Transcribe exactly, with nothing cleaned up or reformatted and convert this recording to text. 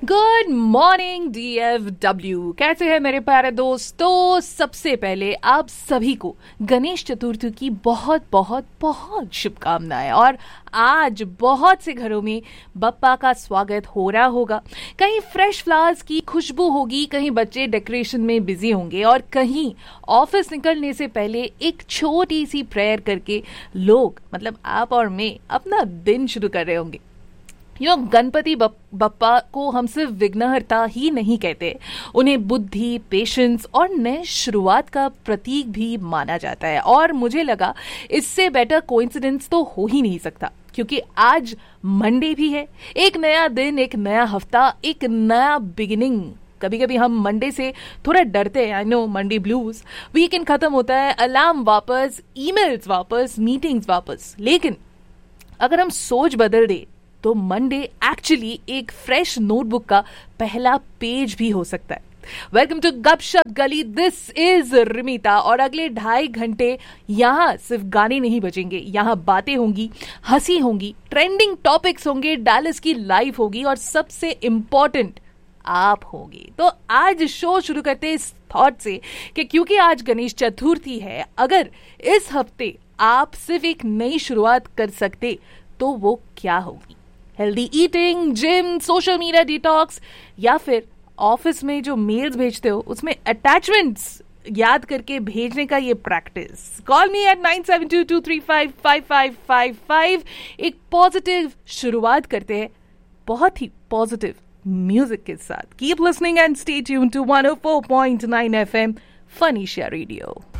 Good morning D F W. कैसे हैं मेरे प्यारे दोस्तों। सबसे पहले आप सभी को गणेश चतुर्थी की बहुत बहुत बहुत शुभकामनाएं। और आज बहुत से घरों में बप्पा का स्वागत हो रहा होगा। कहीं फ्रेश फ्लावर्स की खुशबू होगी, कहीं बच्चे डेकोरेशन में बिजी होंगे और कहीं ऑफिस निकलने से पहले एक छोटी सी प्रेयर करके लोग मतलब आप और मैं अपना दिन शुरू कर रहे होंगे। यू नो गणपति बप्पा को हम सिर्फ विघ्नहर्ता ही नहीं कहते, उन्हें बुद्धि, पेशेंस और नए शुरुआत का प्रतीक भी माना जाता है। और मुझे लगा इससे बेटर कोइंसिडेंस तो हो ही नहीं सकता, क्योंकि आज मंडे भी है। एक नया दिन, एक नया हफ्ता, एक नया बिगिनिंग। कभी कभी हम मंडे से थोड़ा डरते हैं, I know, Monday blues. Weekend खत्म होता है, अलार्म वापस, ईमेल्स वापस, मीटिंग्स वापस। लेकिन अगर हम सोच बदल दे तो मंडे एक्चुअली एक फ्रेश नोटबुक का पहला पेज भी हो सकता है। वेलकम टू गपशप गली, दिस इज रिमिता। और अगले ढाई घंटे यहाँ सिर्फ गाने नहीं बजेंगे, यहाँ बातें होंगी, हंसी होंगी, ट्रेंडिंग टॉपिक्स होंगे, डैलस की लाइफ होगी और सबसे इम्पोर्टेंट आप होगी। तो आज शो शुरू करते हैं इस थॉट से कि क्योंकि आज गणेश चतुर्थी है, अगर इस हफ्ते आप सिर्फ एक नई शुरुआत कर सकते तो वो क्या होगी? Healthy eating, gym, social media detox, या फिर ऑफिस में जो मेल्स भेजते हो उसमें अटैचमेंट्स याद करके भेजने का ये practice. Call me at nine seven to to three five five five five five. एक पॉजिटिव शुरुआत करते हैं बहुत ही पॉजिटिव म्यूजिक के साथ। Keep listening and stay tuned to one O four point nine F M fun Asia radio.